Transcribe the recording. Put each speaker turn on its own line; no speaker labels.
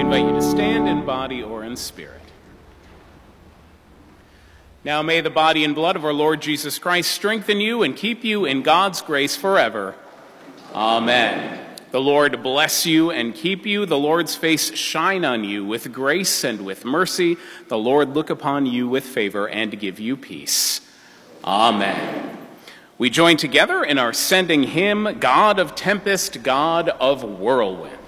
invite you to stand in body or in spirit. Now may the body and blood of our Lord Jesus Christ strengthen you and keep you in God's grace forever. Amen. The Lord bless you and keep you. The Lord's face shine on you with grace and with mercy. The Lord look upon you with favor and give you peace. Amen. We join together in our sending hymn, God of Tempest, God of Whirlwind.